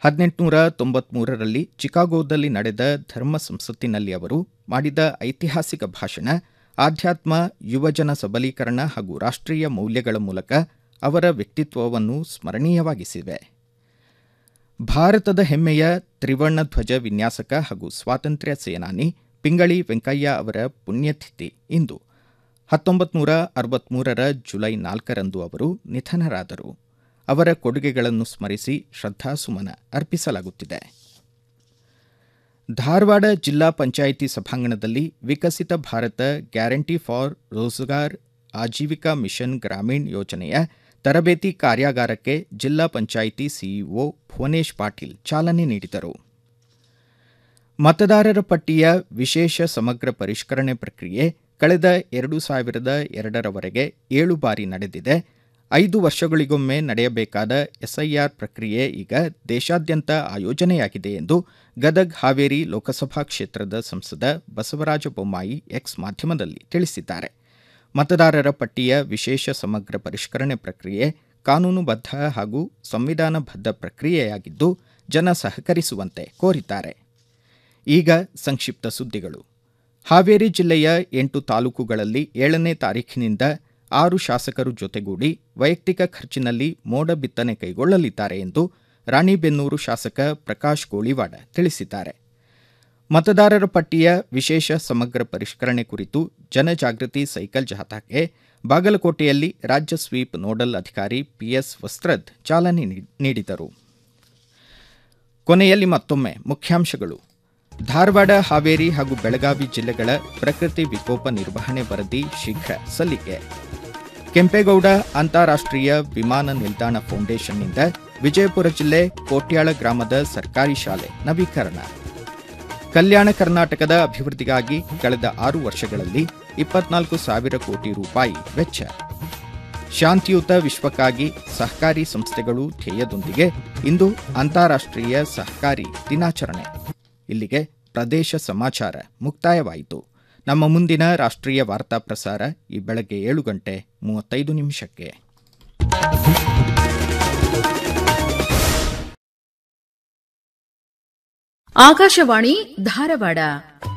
1893ರಲ್ಲಿ ಚಿಕಾಗೋದಲ್ಲಿ ನಡೆದ ಧರ್ಮ ಸಂಸತ್ತಿನಲ್ಲಿ ಅವರು ಮಾಡಿದ ಐತಿಹಾಸಿಕ ಭಾಷಣ ಆಧ್ಯಾತ್ಮ, ಯುವಜನ ಸಬಲೀಕರಣ ಹಾಗೂ ರಾಷ್ಟ್ರೀಯ ಮೌಲ್ಯಗಳ ಮೂಲಕ ಅವರ ವ್ಯಕ್ತಿತ್ವವನ್ನು ಸ್ಮರಣೀಯವಾಗಿಸಿವೆ. ಭಾರತದ ಹೆಮ್ಮೆಯ ತ್ರಿವರ್ಣ ಧ್ವಜ ವಿನ್ಯಾಸಕ ಹಾಗೂ ಸ್ವಾತಂತ್ರ್ಯ ಸೇನಾನಿ ಪಿಂಗಳಿ ವೆಂಕಯ್ಯ ಅವರ ಪುಣ್ಯತಿಥಿ ಇಂದು. 1963 ಜುಲೈ 4ರಂದು ಅವರು ನಿಧನರಾದರು. ಅವರ ಕೊಡುಗೆಗಳನ್ನು ಸ್ಮರಿಸಿ ಶ್ರದ್ಧಾಸುಮನ ಅರ್ಪಿಸಲಾಗುತ್ತಿದೆ. ಧಾರವಾಡ ಜಿಲ್ಲಾ ಪಂಚಾಯಿತಿ ಸಭಾಂಗಣದಲ್ಲಿ ವಿಕಸಿತ Bharat guarantee for Rozgar Aajeevika mission Gramin ಯೋಜನೆಯ ತರಬೇತಿ ಕಾರ್ಯಾಗಾರಕ್ಕೆ ಜಿಲ್ಲಾ ಪಂಚಾಯಿತಿ ಸಿಇಒ ಭುವನೇಶ್ ಪಾಟೀಲ್ ಚಾಲನೆ ನೀಡಿದರು. ಮತದಾರರ ಪಟ್ಟಿಯ ವಿಶೇಷ ಸಮಗ್ರ ಪರಿಷ್ಕರಣೆ ಪ್ರಕ್ರಿಯೆ ಕಳೆದ 2002ರವರೆಗೆ 7 ಬಾರಿ ನಡೆದಿದೆ. 5 ವರ್ಷಗಳಿಗೊಮ್ಮೆ ನಡೆಯಬೇಕಾದ ಎಸ್ಐಆರ್ ಪ್ರಕ್ರಿಯೆ ಈಗ ದೇಶಾದ್ಯಂತ ಆಯೋಜನೆಯಾಗಿದೆ ಎಂದು ಗದಗ್ ಹಾವೇರಿ ಲೋಕಸಭಾ ಕ್ಷೇತ್ರದ ಸಂಸದ ಬಸವರಾಜ ಬೊಮ್ಮಾಯಿ ಎಕ್ಸ್ ಮಾಧ್ಯಮದಲ್ಲಿ ತಿಳಿಸಿದ್ದಾರೆ. ಮತದಾರರ ಪಟ್ಟಿಯ ವಿಶೇಷ ಸಮಗ್ರ ಪರಿಷ್ಕರಣೆ ಪ್ರಕ್ರಿಯೆ ಕಾನೂನುಬದ್ಧ ಹಾಗೂ ಸಂವಿಧಾನಬದ್ಧ ಪ್ರಕ್ರಿಯೆಯಾಗಿದ್ದು ಜನ ಸಹಕರಿಸುವಂತೆ ಕೋರಿದ್ದಾರೆ. ಈಗ ಸಂಕ್ಷಿಪ್ತ ಸುದ್ದಿಗಳು. ಹಾವೇರಿ ಜಿಲ್ಲೆಯ 8 ತಾಲೂಕುಗಳಲ್ಲಿ 7ನೇ ತಾರೀಖಿನಿಂದ 6 ಶಾಸಕರು ಜೊತೆಗೂಡಿ ವೈಯಕ್ತಿಕ ಖರ್ಚಿನಲ್ಲಿ ಮೋಡ ಬಿತ್ತನೆ ಕೈಗೊಳ್ಳಲಿದ್ದಾರೆ ಎಂದು ರಾಣಿಬೆನ್ನೂರು ಶಾಸಕ ಪ್ರಕಾಶ್ ಗೋಳಿವಾಡ ತಿಳಿಸಿದ್ದಾರೆ. ಮತದಾರರ ಪಟ್ಟಿಯ ವಿಶೇಷ ಸಮಗ್ರ ಪರಿಷ್ಕರಣೆ ಕುರಿತು ಜನಜಾಗೃತಿ ಸೈಕಲ್ ಜಾಥಾಕ್ಕೆ ಬಾಗಲಕೋಟೆಯಲ್ಲಿ ರಾಜ್ಯ ಸ್ವೀಪ್ ನೋಡಲ್ ಅಧಿಕಾರಿ ಪಿಎಸ್ ವಸ್ತ್ರದ್ ಚಾಲನೆ ನೀಡಿದರು. ಕೊನೆಯಲ್ಲಿ ಮತ್ತೊಮ್ಮೆ ಮುಖ್ಯಾಂಶಗಳು. ಧಾರವಾಡ, ಹಾವೇರಿ ಹಾಗೂ ಬೆಳಗಾವಿ ಜಿಲ್ಲೆಗಳ ಪ್ರಕೃತಿ ವಿಕೋಪ ನಿರ್ವಹಣೆ ವರದಿ ಶೀಘ್ರ ಸಲ್ಲಿಕೆ. ಕೆಂಪೇಗೌಡ ಅಂತಾರಾಷ್ಟ್ರೀಯ ವಿಮಾನ ನಿಲ್ದಾಣ ಫೌಂಡೇಶನ್ನಿಂದ ವಿಜಯಪುರ ಜಿಲ್ಲೆ ಕೋಟ್ಯಾಳ ಗ್ರಾಮದ ಸರ್ಕಾರಿ ಶಾಲೆ ನವೀಕರಣ. ಕಲ್ಯಾಣ ಕರ್ನಾಟಕದ ಅಭಿವೃದ್ಧಿಗಾಗಿ ಕಳೆದ 6 ವರ್ಷಗಳಲ್ಲಿ 24,000 ಕೋಟಿ ರೂಪಾಯಿ ವೆಚ್ಚ. ಶಾಂತಿಯುತ ವಿಶ್ವಕ್ಕಾಗಿ ಸಹಕಾರಿ ಸಂಸ್ಥೆಗಳು ಧ್ಯೇಯದೊಂದಿಗೆ ಇಂದು ಅಂತಾರಾಷ್ಟ್ರೀಯ ಸಹಕಾರಿ ದಿನಾಚರಣೆ. ಇಲ್ಲಿಗೆ ಪ್ರದೇಶ ಸಮಾಚಾರ ಮುಕ್ತಾಯವಾಯಿತು. ನಮ್ಮ ಮುಂದಿನ ರಾಷ್ಟ್ರೀಯ ವಾರ್ತಾ ಪ್ರಸಾರ ಈ ಬೆಳಗ್ಗೆ 7:35. ಆಕಾಶವಾಣಿ ಧಾರವಾಡ.